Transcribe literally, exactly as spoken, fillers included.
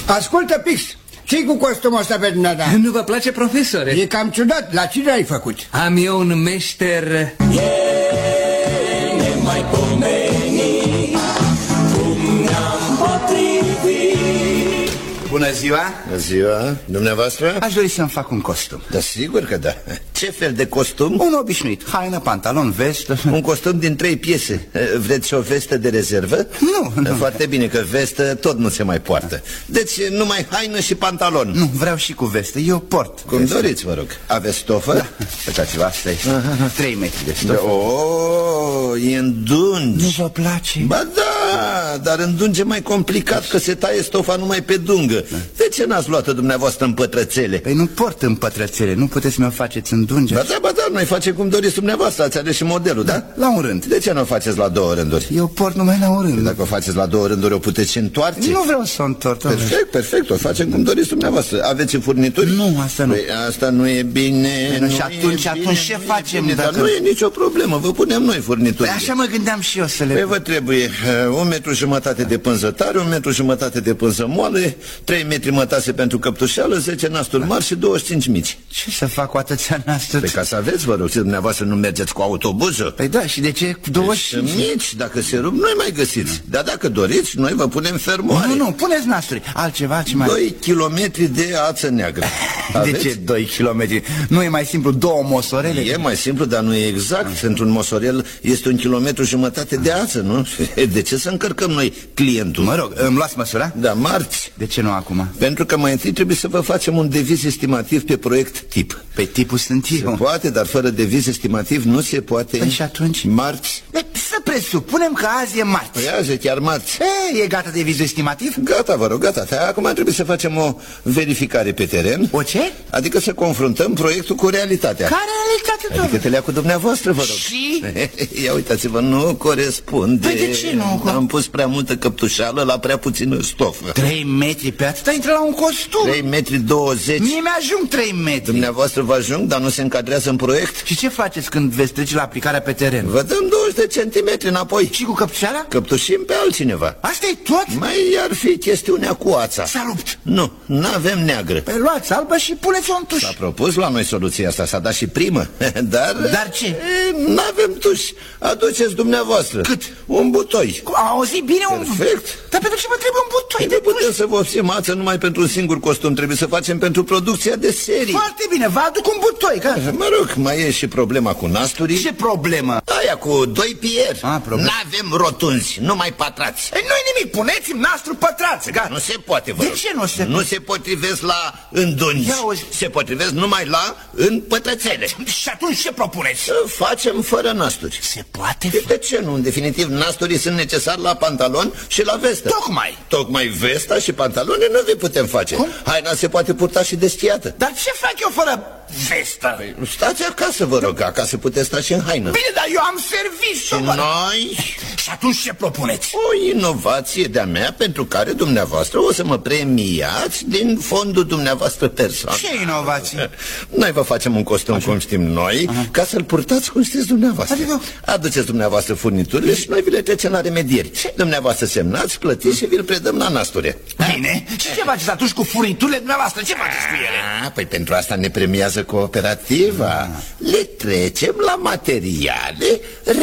Ascultă, Pix, ce-i cu costumul ăsta pe dumneata? Nu vă place, profesore? E cam ciudat, la cine ai făcut? Am eu un meșter... E nemaipomenit cum ne-am potrivit. Bună ziua! Bună ziua! Dumneavoastră? Aș dori să-mi fac un costum. Da, sigur că da. Ce fel de costum? Un obișnuit, haină, pantalon, vestă. Un costum din trei piese. Vreți o vestă de rezervă? Nu, nu. Foarte bine, că vestă tot nu se mai poartă. Deci numai haină și pantalon. Nu, vreau și cu vestă, eu port. Cum vestă. doriți, vă rog. Aveți stofă? Da, uitați-vă, asta e trei metri de stofă. O, e îndungi. Nu vă place? Ba da, dar îndunge mai complicat, că se taie stofa numai pe dungă. De ce n-ați luat-o dumneavoastră în pătrățele? Păi nu port în pătrățele, nu puteți să-mi o faceți în dunge. Ba da, ba da, noi facem cum doriți dumneavoastră, ați ales și modelul, da? Da, la un rând. De ce nu o faceți la două rânduri? Eu port numai la un rând. Dacă o faceți la două rânduri, o puteți și întoarce? Nu vreau să o întorc. Perfect, perfect, o facem cum doriți dumneavoastră. Aveți furnituri? Nu, asta nu. Păi, asta nu e bine. Nu, și atunci, atunci ce facem? Dar nu e nicio problemă, vă punem noi furnituri. Păi așa mă gândeam și eu să le... Păi vă trebuie uh, un metru jumătate de pânză tare, un metru jumătate de pânză moale, trei metri mătase pentru căptușeală, zece nasturi mari și douăzeci și cinci mici. Ce să fac cu atâția nasturi? Păi ca să aveți, vă rog, și dumneavoastră nu mergeți cu autobuzul? Păi da, și de ce cu douăzeci și cinci? Mici, dacă se rup, nu mai găsiți. Dar dacă doriți, noi vă punem fermoare. Nu, nu, puneți nasturi. Altceva, ce mai... Doi kilometri de ață neagră. De Aveți? ce doi kilometri? Nu e mai simplu două mosorele? E mai simplu, dar nu e exact. Într-un mosorel este un kilometru jumătate de ață, nu? De ce să încărcăm noi clientul? Mă rog, îmi luați măsura? Da, marți. De ce nu acum? Pentru că mai întâi trebuie să vă facem un deviz estimativ pe proiect tip. Pe tipul sunt eu. Se poate, dar fără deviz estimativ nu se poate. Păi și atunci? Marți. Să presupunem că azi e marți. Păi azi e chiar marți. E, e gata devizul estimativ? Gata, vă rog, gata. Acum trebuie să facem o verificare pe teren. O ce? Adică să confruntăm proiectul cu realitatea. Care realitate, Adică te lea cu dumneavoastră, vă rog. Și? Ia uitați-vă, nu corespunde. Păi de ce nu? Am pus prea multă căptușeală la prea puțină stofă. Trei metri pe atâta intră la un costum. Trei metri douăzeci. Mie mi-ajung trei metri. Dumneavoastră vă ajung, dar nu se încadrează în proiect. Și ce faceți când veți trece la aplicarea pe teren? Vă dăm douăzeci de centimetri înapoi. Și cu căptușeala? Căptușim pe altcineva. Asta e tot? Mai ar fi chestiunea cu ața. S-a rupt. Nu, n-avem neagră. Pe luați albă și puneți-o în tuș. S-a propus la noi soluția asta, s-a dat și primă. Dar... Dar ce? N-avem tuș. Aduceți dumneavoastră. Cât? Un butoi. Auzi bine un... Perfect. Dar pentru ce vă trebuie un butoi? Nu putem să vă ofțim ață numai pentru un singur costum. Trebuie să facem pentru producția de serii. Foarte bine, vă aduc un butoi, că... Mă rog, mai e și problema cu nasturii. Ce problemă? Aia cu doi pieri. N-avem rotunzi, numai patrați. Ei, nu-i nimic, puneți-mi nastru pătrați, gata. Nu se poate, vă De rog. ce nu se Nu se potrivesc la îndungi. Ia auzi. Se potrivesc numai la împătrățele. Și atunci ce propuneți? Să facem fără nasturi. Se poate? De, de ce nu? În definitiv, nasturii sunt necesari la pantalon și la vestă. Tocmai. Tocmai vesta și pantalone nu vi putem face. Cum? Haina se poate purta și deschiată. Dar ce fac eu fără vestă? Păi, stați acasă, vă rog, acasă puteți sta și în haină. Bine, dar eu am serviciu. Și noi... Și atunci ce propuneți? O inovație de-a mea pentru care dumneavoastră o să mă premiați din fondul dumneavoastră personal. Ce inovație? Noi vă facem un costum cum știm noi. Aha. Ca să-l purtați cum știți dumneavoastră. Adică... Aduceți dumneavoastră furniturile și noi vi le trecem la remedieri. Ce? Dumneavoastră semnați, plătiți și vi-l predăm la nasture. Bine, și ce faceți atunci cu furniturile dumneavoastră? Ce faceți cu ele? A, păi pentru asta ne premiază cooperativa. Le trecem la materiale